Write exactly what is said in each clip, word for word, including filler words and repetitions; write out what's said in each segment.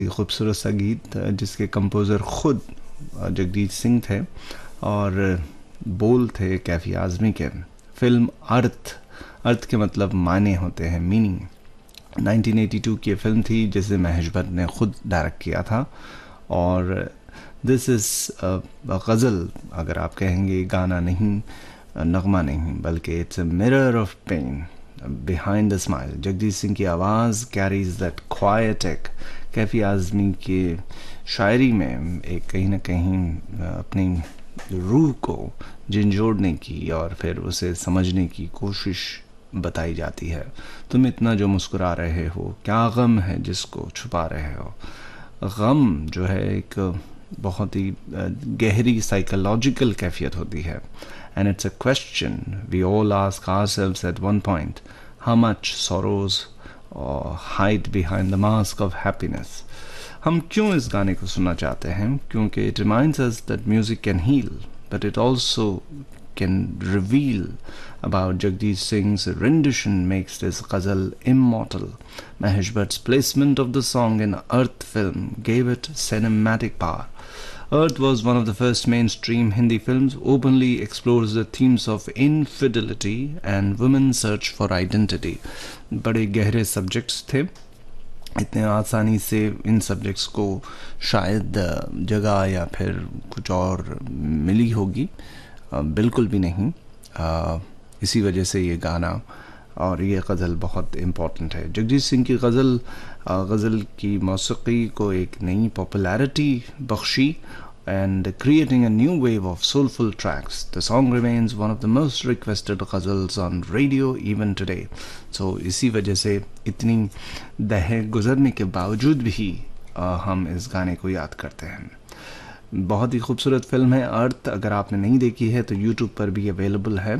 खूबसूरत सा गीत जिसके कंपोज़र ख़ुद जगजीत सिंह थे और बोल थे कैफ़ी आज़मी के। फ़िल्म अर्थ, अर्थ के मतलब माने होते हैं, मीनिंग। नाइनटीन एटी टू की फ़िल्म थी जिसे महेश भट्ट ने ख़ुद डायरेक्ट किया था और दिस इज़ गज़ल, अगर आप कहेंगे गाना नहीं, नगमा नहीं, बल्कि it's a mirror of pen behind the smile. Jagjit Singh की आवाज़ कैरीज दैट क्वाइट एक। कैफ़ी आज़मी के शायरी में एक कहीं ना कहीं अपनी रूह को झंझोड़ने की और फिर उसे समझने की कोशिश बताई जाती है। तुम इतना जो मुस्कुरा रहे हो, क्या गम है जिसको छुपा रहे हो। गम जो है एक बहुत ही गहरी साइकोलॉजिकल कैफियत होती है। And it's a question we all ask ourselves eight one point, how much sorrows hide behind the mask of happiness. हम क्यों इस गाने को सुनना चाहते हैं? क्योंकि it reminds us that music can heal, but it also can reveal about Jagdish Singh's rendition makes this ghazal immortal. Mahesh Bhatt's placement of the song in Earth film gave it cinematic power. Earth was one of the first mainstream Hindi films openly explores the themes of infidelity and women's search for identity. बड़े गहरे subjects थे, इतने आसानी से इन subjects को शायद जगह या फिर कुछ और मिली होगी, बिल्कुल भी नहीं। आ, इसी वजह से ये गाना और ये गज़ल बहुत इम्पॉर्टेंट है। जगजीत सिंह की गज़ल गज़ल की मौसीकी को एक नई popularity Bakshi and creating a new wave of soulful tracks. The song remains one of the most requested ghazals on radio even today. सो इसी वजह से इतनी दहर गुजरने के बावजूद भी आ, हम इस गाने को याद करते हैं। बहुत ही खूबसूरत फिल्म है अर्थ। अगर आपने नहीं देखी है तो यूट्यूब पर भी अवेलेबल है।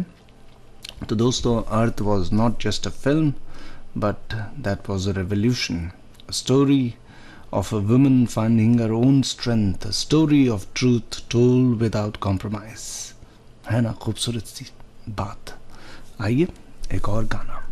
तो दोस्तों, अर्थ was not just a film but that was a revolution, a story of a woman finding her own strength, a story of truth told without compromise. है ना खूबसूरत सी बात। आइए एक और गाना।